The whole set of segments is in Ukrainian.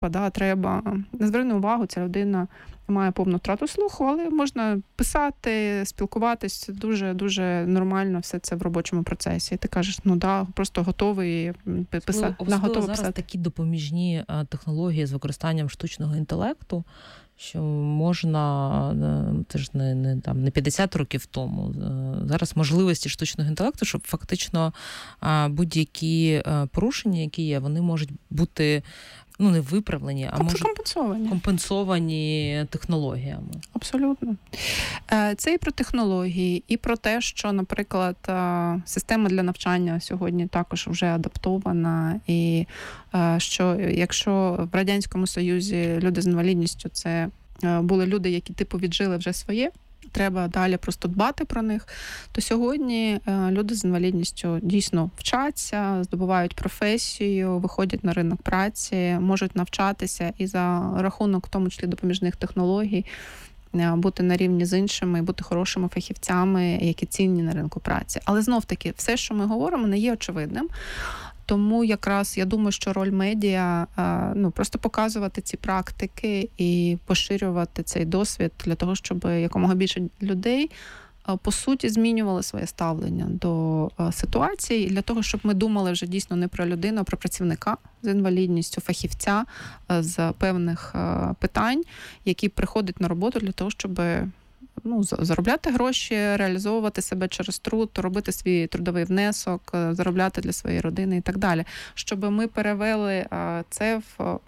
треба звернути увагу, ця людина має повну втрату слуху, але можна писати, спілкуватись, дуже нормально все це в робочому процесі. І ти кажеш, просто готовий писати. Особливо зараз такі допоміжні технології з використанням штучного інтелекту, що можна, це ж не 50 років тому, зараз можливості штучного інтелекту, щоб фактично будь-які порушення, які є, вони можуть бути не виправлені, а може компенсовані технологіями. Абсолютно. Це і про технології, і про те, що, наприклад, система для навчання сьогодні також вже адаптована, і що якщо в Радянському Союзі люди з інвалідністю це були люди, які віджили вже своє, треба далі просто дбати про них, то сьогодні люди з інвалідністю дійсно вчаться, здобувають професію, виходять на ринок праці, можуть навчатися і за рахунок, в тому числі, допоміжних технологій, бути на рівні з іншими і бути хорошими фахівцями, які цінні на ринку праці. Але знов-таки, все, що ми говоримо, не є очевидним. Тому якраз я думаю, що роль медіа просто показувати ці практики і поширювати цей досвід для того, щоб якомога більше людей по суті змінювали своє ставлення до ситуації, і для того, щоб ми думали вже дійсно не про людину, а про працівника з інвалідністю, фахівця з певних питань, який приходить на роботу для того, щоб заробляти гроші, реалізовувати себе через труд, робити свій трудовий внесок, заробляти для своєї родини і так далі. Щоб ми перевели це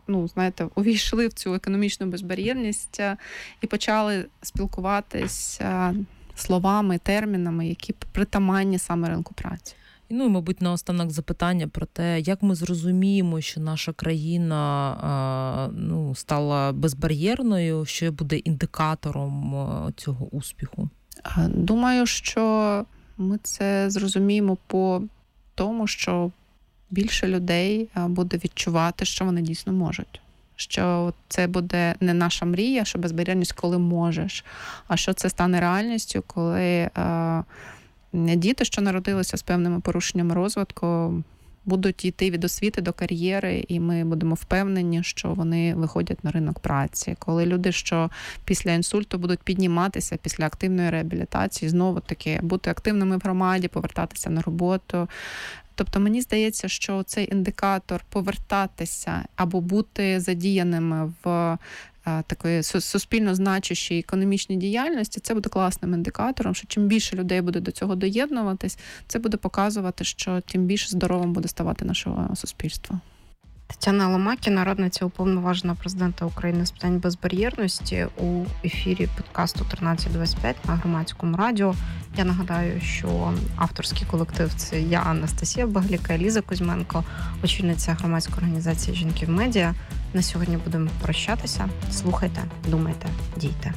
увійшли в цю економічну безбар'єрність і почали спілкуватися словами, термінами, які притаманні саме ринку праці. І, мабуть, наостанок запитання про те, як ми зрозуміємо, що наша країна стала безбар'єрною, що буде індикатором цього успіху? Думаю, що ми це зрозуміємо по тому, що більше людей буде відчувати, що вони дійсно можуть. Що це буде не наша мрія, що безбар'єрність, коли можеш, а що це стане реальністю, коли діти, що народилися з певними порушеннями розвитку, будуть йти від освіти до кар'єри, і ми будемо впевнені, що вони виходять на ринок праці. Коли люди, що після інсульту будуть підніматися після активної реабілітації, знову-таки бути активними в громаді, повертатися на роботу. Тобто мені здається, що цей індикатор повертатися або бути задіяними в такої суспільно значущій економічній діяльності, це буде класним індикатором, що чим більше людей буде до цього доєднуватись, це буде показувати, що тим більше здоровим буде ставати наше суспільство. Тетяна Ломакіна, радниця уповноваженого президента України з питань безбар'єрності, у ефірі подкасту 1325 на Громадському радіо. Я нагадаю, що авторський колектив – це я, Анастасія Багліка, Ліза Кузьменко, очільниця громадської організації «Жінки в медіа». На сьогодні будемо прощатися. Слухайте, думайте, дійте.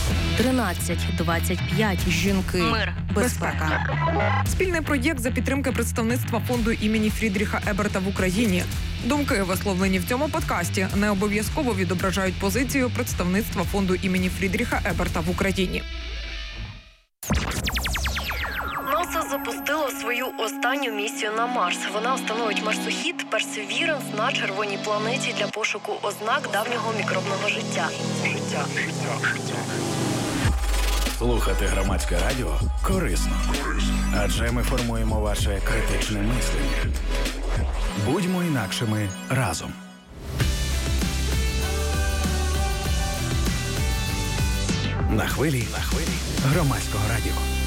1325. Жінки. Мир. Безпека. Спільний проєкт за підтримки представництва фонду імені Фрідріха Еберта в Україні. Думки, висловлені в цьому подкасті, не обов'язково відображають позицію представництва фонду імені Фрідріха Еберта в Україні. НАСА запустило свою останню місію на Марс. Вона встановить марсохід Perseverance на червоній планеті для пошуку ознак давнього мікробного життя. Слухати Громадське радіо корисно. Адже ми формуємо ваше критичне мислення. Будьмо інакшими разом. На хвилі Громадського радіо.